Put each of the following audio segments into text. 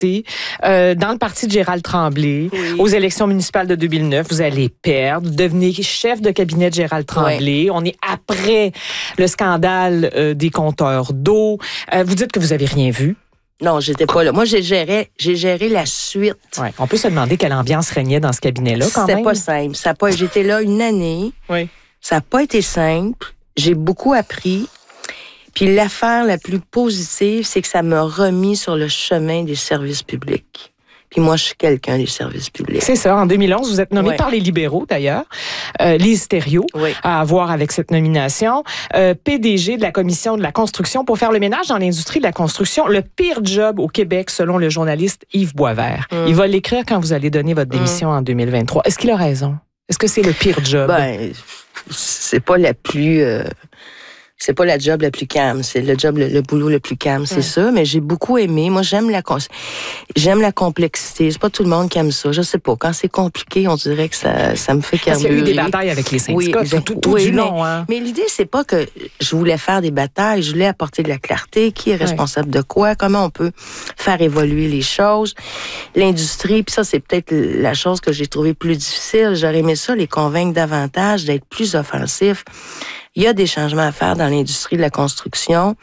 dans le parti de Gérald Tremblay, aux élections municipales de 2009. Vous allez perdre, devenez chef de cabinet de Gérald Tremblay. On est après le scandale des compteurs d'eau. Vous dites que vous avez rien vu. Non, j'étais pas là. Moi, j'ai géré la suite. Ouais. On peut se demander quelle ambiance régnait dans ce cabinet-là, quand même. C'était pas simple. J'étais là une année. Oui. Ça n'a pas été simple. J'ai beaucoup appris. Puis l'affaire la plus positive, c'est que ça m'a remis sur le chemin des services publics. Puis moi, je suis quelqu'un des services publics. C'est ça. En 2011, vous êtes nommé par les libéraux, d'ailleurs. Lise Thériault, à avoir avec cette nomination. PDG de la Commission de la construction pour faire le ménage dans l'industrie de la construction. Le pire job au Québec, selon le journaliste Yves Boisvert. Il va l'écrire quand vous allez donner votre démission en 2023. Est-ce qu'il a raison? Est-ce que c'est le pire job? Ben, c'est pas la plus... C'est pas la job la plus calme, c'est le boulot le plus calme, c'est ça. Mais j'ai beaucoup aimé. Moi, j'aime la complexité. C'est pas tout le monde qui aime ça. Je sais pas. Quand c'est compliqué, on dirait que ça me fait carburer. Parce qu'il y a eu des batailles avec les syndicats tout du long. Mais l'idée, c'est pas que je voulais faire des batailles. Je voulais apporter de la clarté. Qui est responsable de quoi? Comment on peut faire évoluer les choses? L'industrie, puis ça, c'est peut-être la chose que j'ai trouvée plus difficile. J'aurais aimé ça, les convaincre davantage, d'être plus offensifs. Il y a des changements à faire dans l'industrie de la construction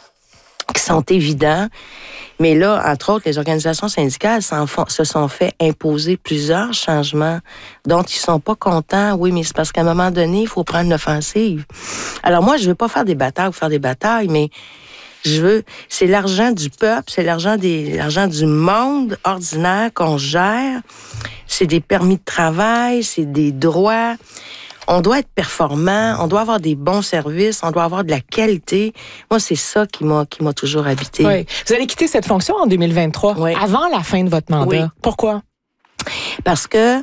qui sont évidents. Mais là, entre autres, les organisations syndicales se sont fait imposer plusieurs changements dont ils sont pas contents. Oui, mais c'est parce qu'à un moment donné, il faut prendre l'offensive. Alors moi, je veux pas faire des batailles pour faire des batailles, mais c'est l'argent du peuple, c'est l'argent du monde ordinaire qu'on gère. C'est des permis de travail, c'est des droits. On doit être performant, on doit avoir des bons services, on doit avoir de la qualité. Moi, c'est ça qui m'a toujours habité. Oui. Vous allez quitter cette fonction en 2023, avant la fin de votre mandat. Oui. Pourquoi? Parce que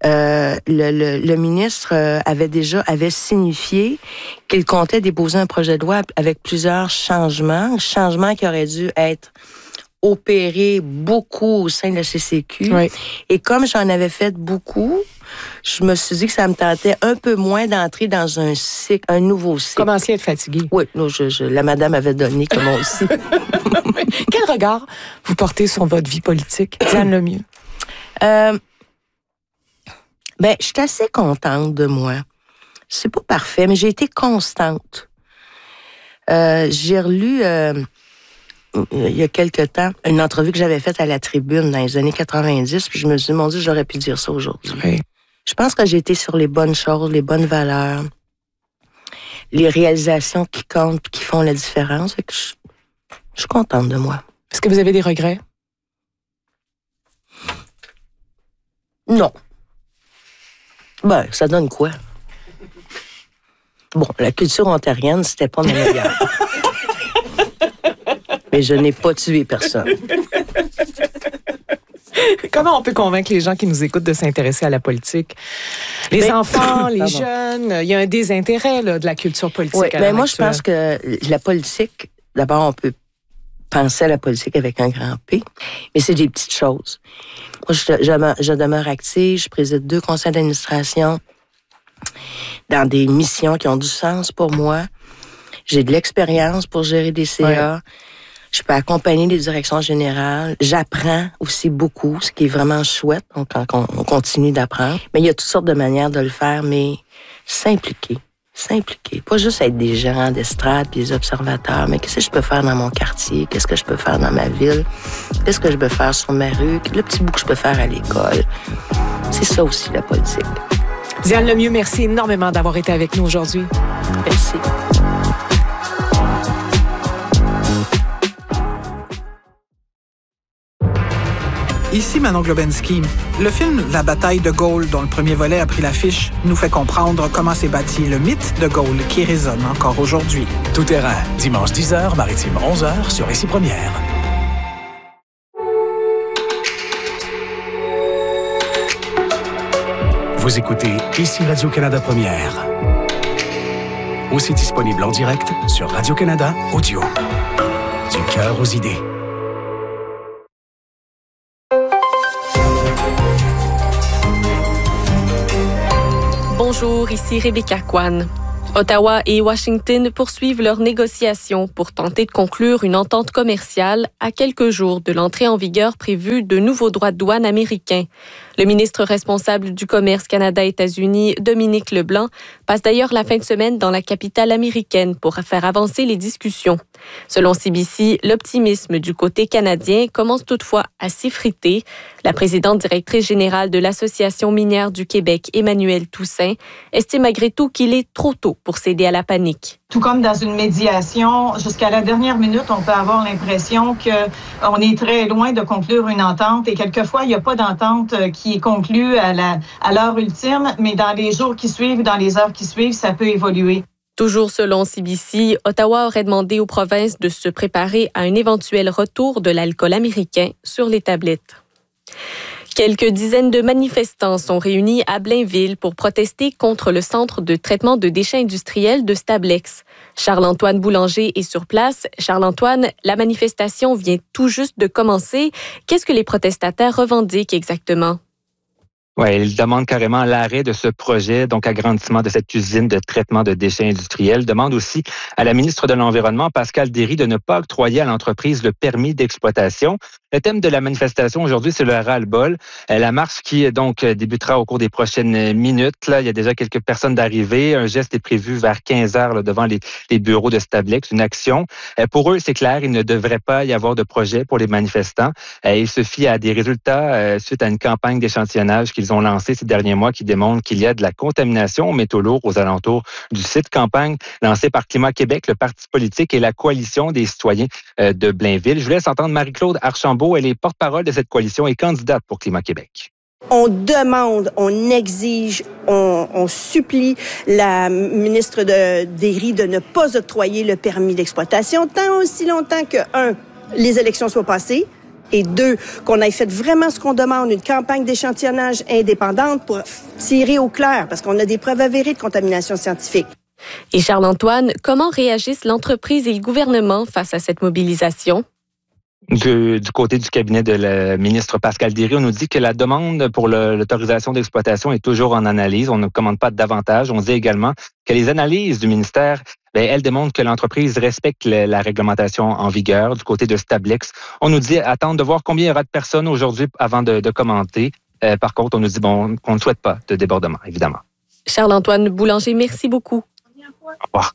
le ministre avait signifié qu'il comptait déposer un projet de loi avec plusieurs changements qui auraient dû être opérés beaucoup au sein de la CCQ. Oui. Et comme j'en avais fait beaucoup, je me suis dit que ça me tentait un peu moins d'entrer dans un nouveau cycle. Commenciez à être fatigué. Oui, la madame avait donné, comme moi aussi. Quel regard vous portez sur votre vie politique, Diane Lemieux? Je suis assez contente de moi. C'est pas parfait, mais j'ai été constante. J'ai relu... il y a quelque temps, une entrevue que j'avais faite à la Tribune dans les années 90, puis je me suis dit, mon Dieu, j'aurais pu dire ça aujourd'hui. Oui. Je pense que j'ai été sur les bonnes choses, les bonnes valeurs, les réalisations qui comptent et qui font la différence. Fait que je suis contente de moi. Est-ce que vous avez des regrets? Non. Ça donne quoi? Bon, la culture ontarienne, c'était pas ma meilleure. Mais je n'ai pas tué personne. Comment on peut convaincre les gens qui nous écoutent de s'intéresser à la politique? Les enfants, les jeunes, il y a un désintérêt de la culture politique. Oui, moi, je pense que la politique, d'abord, on peut penser à la politique avec un grand P, mais c'est des petites choses. Moi, je demeure active, je préside 2 conseils d'administration dans des missions qui ont du sens pour moi. J'ai de l'expérience pour gérer des CA. Ouais. Je peux accompagner les directions générales. J'apprends aussi beaucoup, ce qui est vraiment chouette. Donc, on continue d'apprendre. Mais il y a toutes sortes de manières de le faire, mais s'impliquer. Pas juste être des gérants d'estrade puis des observateurs, mais qu'est-ce que je peux faire dans mon quartier? Qu'est-ce que je peux faire dans ma ville? Qu'est-ce que je peux faire sur ma rue? Le petit bout que je peux faire à l'école. C'est ça aussi, la politique. Diane Lemieux, merci énormément d'avoir été avec nous aujourd'hui. Merci. Ici Manon Globensky. Le film La bataille de Gaulle, dont le premier volet a pris l'affiche, nous fait comprendre comment s'est bâti le mythe de Gaulle qui résonne encore aujourd'hui. Tout terrain, dimanche 10h, maritime 11h sur Ici Première. Vous écoutez Ici Radio-Canada Première. Aussi disponible en direct sur Radio-Canada Audio. Du cœur aux idées. Bonjour, ici Rebecca Kwan. Ottawa et Washington poursuivent leurs négociations pour tenter de conclure une entente commerciale à quelques jours de l'entrée en vigueur prévue de nouveaux droits de douane américains. Le ministre responsable du commerce Canada-États-Unis, Dominique Leblanc, passe d'ailleurs la fin de semaine dans la capitale américaine pour faire avancer les discussions. Selon CBC, l'optimisme du côté canadien commence toutefois à s'effriter. La présidente directrice générale de l'Association minière du Québec, Emmanuelle Toussaint, estime malgré tout qu'il est trop tôt pour céder à la panique. Tout comme dans une médiation, jusqu'à la dernière minute, on peut avoir l'impression qu'on est très loin de conclure une entente et quelquefois, il n'y a pas d'entente qui est conclue à l'heure ultime, mais dans les jours qui suivent, dans les heures qui suivent, ça peut évoluer. Toujours selon CBC, Ottawa aurait demandé aux provinces de se préparer à un éventuel retour de l'alcool américain sur les tablettes. Quelques dizaines de manifestants sont réunis à Blainville pour protester contre le centre de traitement de déchets industriels de Stablex. Charles-Antoine Boulanger est sur place. Charles-Antoine, la manifestation vient tout juste de commencer. Qu'est-ce que les protestataires revendiquent exactement? Oui, ils demandent carrément l'arrêt de ce projet, donc agrandissement de cette usine de traitement de déchets industriels. Demandent aussi à la ministre de l'Environnement, Pascale Derry, de ne pas octroyer à l'entreprise le permis d'exploitation. Le thème de la manifestation aujourd'hui, c'est le ras-le-bol. La marche qui donc débutera au cours des prochaines minutes. Là, il y a déjà quelques personnes d'arrivée. Un geste est prévu vers 15 heures là, devant les bureaux de Stablex, une action. Pour eux, c'est clair, il ne devrait pas y avoir de projet pour les manifestants. Ils se fient à des résultats suite à une campagne d'échantillonnage qu'ils ont lancée ces derniers mois qui démontre qu'il y a de la contamination aux métaux lourds aux alentours du site. Campagne lancée par Climat Québec, le parti politique et la coalition des citoyens de Blainville. Je vous laisse entendre Marie-Claude Archambault. Elle est porte-parole de cette coalition et candidate pour Climat Québec. On demande, on exige, on supplie la ministre Derry de ne pas octroyer le permis d'exploitation tant aussi longtemps que, 1, les élections soient passées, et 2, qu'on ait fait vraiment ce qu'on demande, une campagne d'échantillonnage indépendante pour tirer au clair, parce qu'on a des preuves avérées de contamination scientifique. Et Charles-Antoine, comment réagissent l'entreprise et le gouvernement face à cette mobilisation? Du côté du cabinet de la ministre Pascale Derry, on nous dit que la demande pour l'autorisation d'exploitation est toujours en analyse. On ne commande pas davantage. On dit également que les analyses du ministère, elles démontrent que l'entreprise respecte la réglementation en vigueur. Du côté de Stablex, on nous dit attendre de voir combien il y aura de personnes aujourd'hui avant de commenter. Par contre, on nous dit qu'on ne souhaite pas de débordement, évidemment. Charles-Antoine Boulanger, merci beaucoup. Au revoir.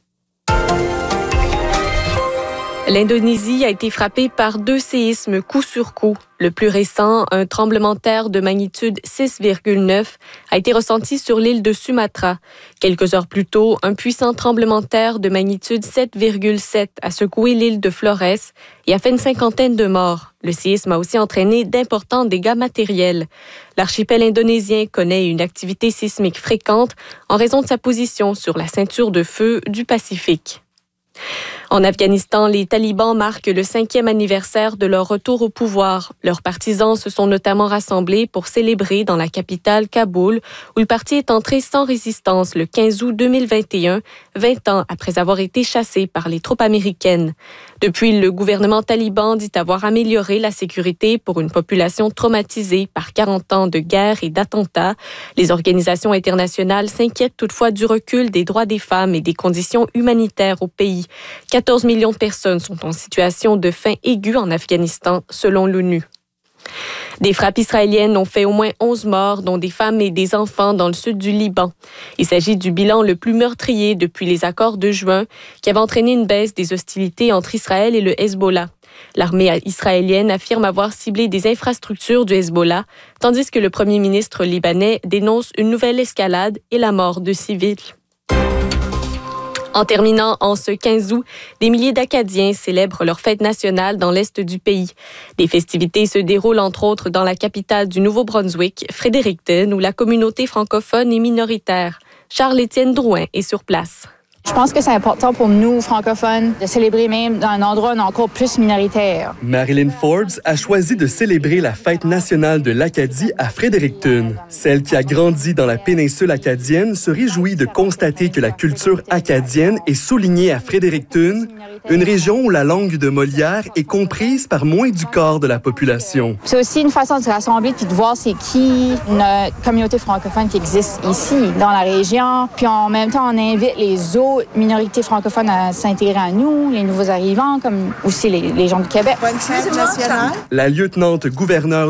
L'Indonésie a été frappée par 2 séismes coup sur coup. Le plus récent, un tremblement de terre de magnitude 6,9, a été ressenti sur l'île de Sumatra. Quelques heures plus tôt, un puissant tremblement de terre de magnitude 7,7 a secoué l'île de Flores et a fait une 50aine de morts. Le séisme a aussi entraîné d'importants dégâts matériels. L'archipel indonésien connaît une activité sismique fréquente en raison de sa position sur la ceinture de feu du Pacifique. En Afghanistan, les talibans marquent le 5e anniversaire de leur retour au pouvoir. Leurs partisans se sont notamment rassemblés pour célébrer dans la capitale Kaboul, où le parti est entré sans résistance le 15 août 2021, 20 ans après avoir été chassé par les troupes américaines. Depuis, le gouvernement taliban dit avoir amélioré la sécurité pour une population traumatisée par 40 ans de guerre et d'attentats. Les organisations internationales s'inquiètent toutefois du recul des droits des femmes et des conditions humanitaires au pays. 14 millions de personnes sont en situation de faim aiguë en Afghanistan, selon l'ONU. Des frappes israéliennes ont fait au moins 11 morts, dont des femmes et des enfants dans le sud du Liban. Il s'agit du bilan le plus meurtrier depuis les accords de juin, qui avaient entraîné une baisse des hostilités entre Israël et le Hezbollah. L'armée israélienne affirme avoir ciblé des infrastructures du Hezbollah, tandis que le premier ministre libanais dénonce une nouvelle escalade et la mort de civils. En terminant, en ce 15 août, des milliers d'Acadiens célèbrent leur fête nationale dans l'est du pays. Des festivités se déroulent entre autres dans la capitale du Nouveau-Brunswick, Fredericton, où la communauté francophone est minoritaire. Charles-Étienne Drouin est sur place. Je pense que c'est important pour nous, francophones, de célébrer même dans un endroit encore plus minoritaire. Marilyn Forbes a choisi de célébrer la fête nationale de l'Acadie à Fredericton. Celle qui a grandi dans la péninsule acadienne se réjouit de constater que la culture acadienne est soulignée à Fredericton, une région où la langue de Molière est comprise par moins du quart de la population. C'est aussi une façon de se rassembler puis de voir c'est qui notre communauté francophone qui existe ici, dans la région. Puis en même temps, on invite les autres minorités francophones à s'intégrer à nous, les nouveaux arrivants, comme aussi les gens du Québec. La lieutenant-gouverneure